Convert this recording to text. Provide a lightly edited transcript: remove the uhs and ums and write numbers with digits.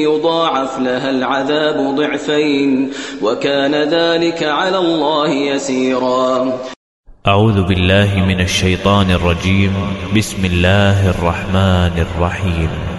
يضاعف لها العذاب ضعفين وكان ذلك على الله يسيرا. أعوذ بالله من الشيطان الرجيم. بسم الله الرحمن الرحيم.